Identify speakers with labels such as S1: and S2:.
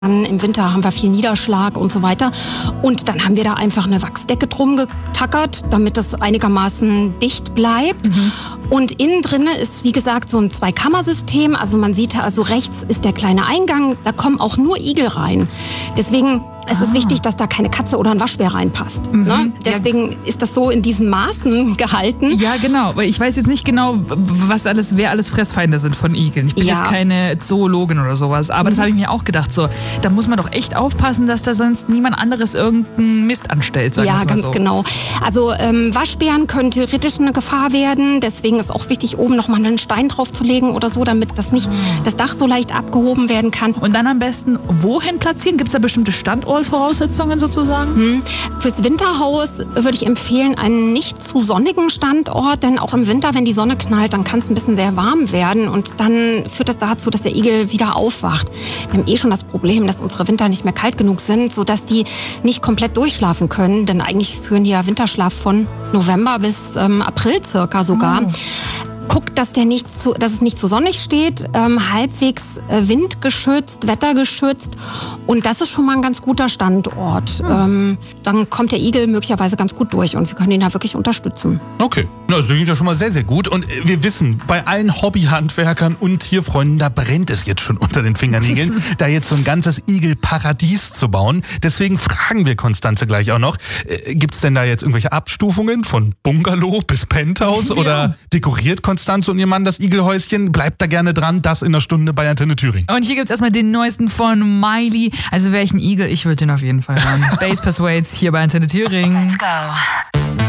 S1: Im Winter haben wir viel Niederschlag und so weiter. Und dann haben wir da einfach eine Wachsdecke drum getackert, damit es einigermaßen dicht bleibt. Und innen drin ist, wie gesagt, so ein Zweikammersystem. Also man sieht, also rechts ist der kleine Eingang, da kommen auch nur Igel rein. Deswegen es ist wichtig, dass da keine Katze oder ein Waschbär reinpasst. Ne? Deswegen ist das so in diesen Maßen gehalten.
S2: Ja, genau. Weil ich weiß jetzt nicht genau, wer alles Fressfeinde sind von Igeln. Ich bin jetzt keine Zoologin oder sowas. Aber das habe ich mir auch gedacht. So, da muss man doch echt aufpassen, dass da sonst niemand anderes irgendeinen Mist anstellt.
S1: Ja, ganz genau. Also Waschbären können theoretisch eine Gefahr werden. Deswegen ist auch wichtig, oben nochmal einen Stein drauf zu legen oder so, damit das nicht das Dach so leicht abgehoben werden kann.
S2: Und dann am besten wohin platzieren? Gibt es da bestimmte Standortvoraussetzungen sozusagen?
S1: Fürs Winterhaus würde ich empfehlen, einen nicht zu sonnigen Standort, denn auch im Winter, wenn die Sonne knallt, dann kann es ein bisschen sehr warm werden und dann führt das dazu, dass der Igel wieder aufwacht. Wir haben schon das Problem, dass unsere Winter nicht mehr kalt genug sind, sodass die nicht komplett durchschlafen können, denn eigentlich führen die ja Winterschlaf von November bis April circa sogar. Guckt, dass es nicht zu sonnig steht, halbwegs windgeschützt, wettergeschützt und das ist schon mal ein ganz guter Standort. Dann kommt der Igel möglicherweise ganz gut durch und wir können ihn da wirklich unterstützen.
S3: Okay, das klingt ja schon mal sehr, sehr gut und wir wissen, bei allen Hobbyhandwerkern und Tierfreunden, da brennt es jetzt schon unter den Fingernägeln, da jetzt so ein ganzes Igelparadies zu bauen. Deswegen fragen wir Constanze gleich auch noch, gibt es denn da jetzt irgendwelche Abstufungen von Bungalow bis Penthouse oder dekoriert Constanze und ihr Mann das Igelhäuschen? Bleibt da gerne dran, das in einer Stunde bei Antenne Thüringen.
S2: Und hier gibt's erstmal den neuesten von Miley. Also wäre ich ein Igel, ich würde den auf jeden Fall haben. Bass Persuades hier bei Antenne Thüringen.
S4: Let's go.